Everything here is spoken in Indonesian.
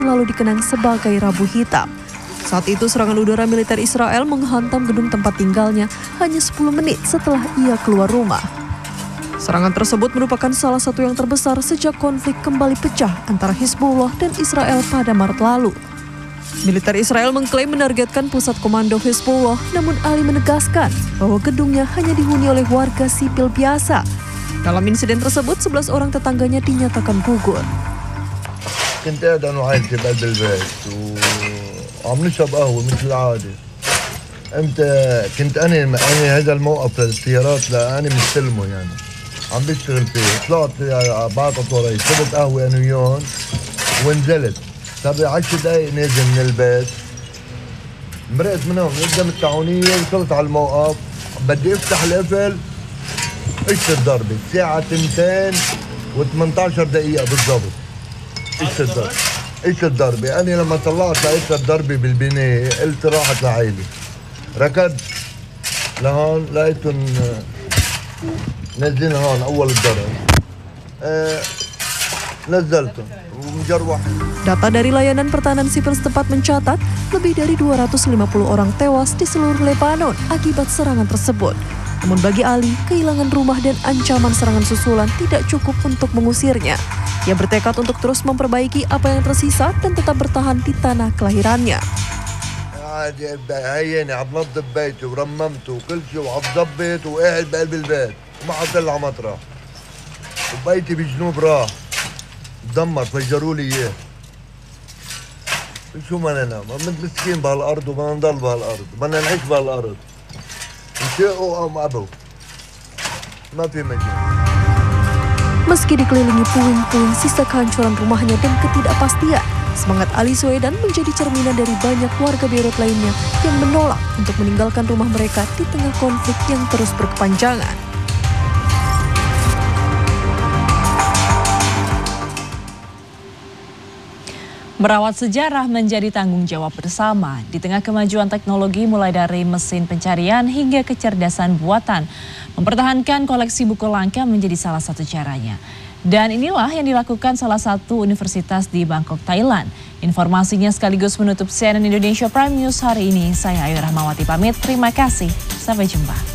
lalu dikenang sebagai Rabu Hitam. Saat itu serangan udara militer Israel menghantam gedung tempat tinggalnya hanya 10 menit setelah ia keluar rumah. Serangan tersebut merupakan salah satu yang terbesar sejak konflik kembali pecah antara Hizbullah dan Israel pada Maret lalu. Militer Israel mengklaim menargetkan pusat komando Hizbullah, namun Ali menegaskan bahwa gedungnya hanya dihuni oleh warga sipil biasa. Dalam insiden tersebut, 11 orang tetangganya dinyatakan gugur. كنت قاعد انا وعائلتي بقلب البيت وعم نشرب قهوه مثل العاده. امتى كنت انا هذا الموقف للسيارات لاني مستلمه يعني عم بشتغل فيه. طلعت بعد طوري شربت قهوه انا وياهم ونزلت. صار 10 دقائق نازل من البيت. مرقت منهم قدام التعاونيه وصلت على الموقف بدي افتح القفل اجت الضربه الساعه 2 و18 دقيقه بالضبط. ايش الضربة؟ أنا لما طلعت لقيت الضربة بالبناية قلت راحت لعيلي. ركضت لهون لقيتهم نازلين هون أول الضرب. نزلتهم ومجروح. Data dari layanan pertahanan sipil setempat mencatat lebih dari 250 orang tewas di seluruh Lebanon akibat serangan tersebut. Namun bagi Ali, kehilangan rumah dan ancaman serangan susulan tidak cukup untuk mengusirnya. Ia bertekad untuk terus memperbaiki apa yang tersisa dan tetap bertahan di tanah kelahirannya. هيني عم نظف بيتي ورممته وكل شيء وعم ضبط وقاعد بقلب البيت وما حطلع مطرح. وبيتي بجنوب راح تدمر فجروا لي اياه. شو بدنا نعمل؟ مسكين بهالارض وبدنا نضل بهالارض، بدنا نعيش بهالارض. شاءوا أو أبوا ما في مجال. Meski dikelilingi puing-puing sisa kehancuran rumahnya dan ketidakpastian, semangat Ali Suedan menjadi cerminan dari banyak warga Beirut lainnya yang menolak untuk meninggalkan rumah mereka di tengah konflik yang terus berkepanjangan. Merawat sejarah menjadi tanggung jawab bersama di tengah kemajuan teknologi mulai dari mesin pencarian hingga kecerdasan buatan. Mempertahankan koleksi buku langka menjadi salah satu caranya. Dan inilah yang dilakukan salah satu universitas di Bangkok, Thailand. Informasinya sekaligus menutup CNN Indonesia Prime News hari ini. Saya Ayu Rahmawati pamit, terima kasih. Sampai jumpa.